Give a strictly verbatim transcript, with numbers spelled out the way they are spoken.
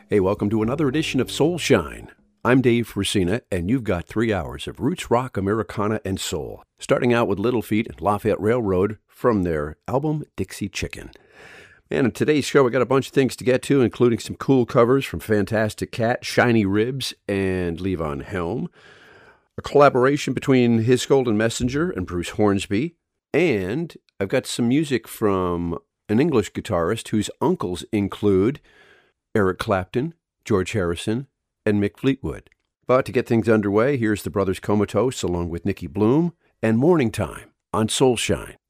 Hey, welcome to another edition of Soul Shine. I'm Dave Frisina, and you've got three hours of roots rock, Americana, and soul. Starting out with Little Feat and Lafayette Railroad from their album Dixie Chicken. And in today's show, we got a bunch of things to get to, including some cool covers from Fantastic Cat, Shiny Ribs, and Levon Helm. A collaboration between His Golden Messenger and Bruce Hornsby. And I've got some music from an English guitarist whose uncles include Eric Clapton, George Harrison, and Mick Fleetwood. But to get things underway, here's the Brothers Comatose along with Nicky Bloom and Morning Time on Soul Shine.